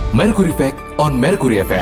Mercury Fact on Mercury FM.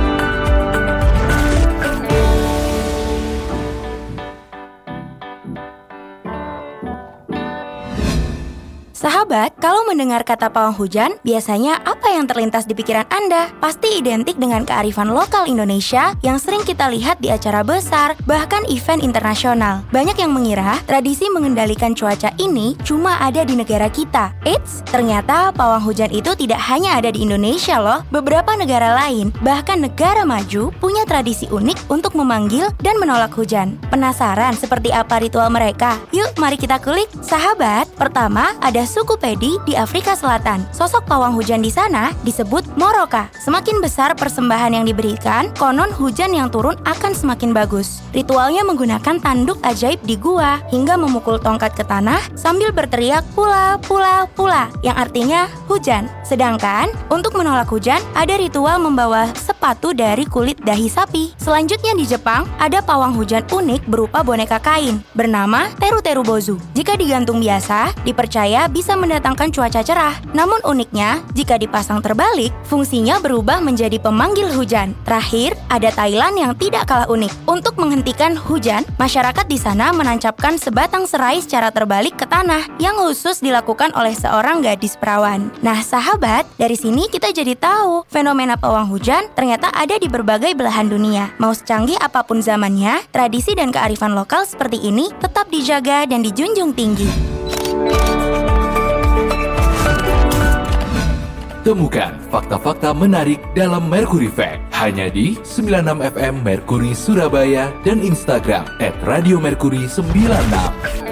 Sahabat, kalau mendengar kata pawang hujan, biasanya apa yang terlintas di pikiran Anda? Pasti identik dengan kearifan lokal Indonesia yang sering kita lihat di acara besar, bahkan event internasional. Banyak yang mengira tradisi mengendalikan cuaca ini cuma ada di negara kita. Eits, ternyata pawang hujan itu tidak hanya ada di Indonesia loh. Beberapa negara lain, bahkan negara maju, punya tradisi unik untuk memanggil dan menolak hujan. Penasaran seperti apa ritual mereka? Yuk, mari kita kulik. Sahabat, pertama ada suku Pedi di Afrika Selatan. Sosok pawang hujan di sana disebut Moroka. Semakin besar persembahan yang diberikan, konon hujan yang turun akan semakin bagus. Ritualnya menggunakan tanduk ajaib di gua hingga memukul tongkat ke tanah sambil berteriak pula pula pula, yang artinya hujan. Sedangkan untuk menolak hujan ada ritual membawa sepatu dari kulit dahi sapi. Selanjutnya di Jepang ada pawang hujan unik berupa boneka kain bernama Teru Bozu. Jika digantung biasa, dipercaya bisa mendatangkan cuaca cerah. Namun uniknya, jika dipasang terbalik, fungsinya berubah menjadi pemanggil hujan. Terakhir, ada Thailand yang tidak kalah unik. Untuk menghentikan hujan, masyarakat di sana menancapkan sebatang serai secara terbalik ke tanah yang khusus dilakukan oleh seorang gadis perawan. Nah, sahabat, dari sini kita jadi tahu fenomena pawang hujan ternyata ada di berbagai belahan dunia. Mau secanggih apapun zamannya, tradisi dan kearifan lokal seperti ini tetap dijaga dan dijunjung tinggi. Temukan fakta-fakta menarik dalam Mercury Fact hanya di 96 FM Mercury Surabaya dan Instagram @radiomercury96.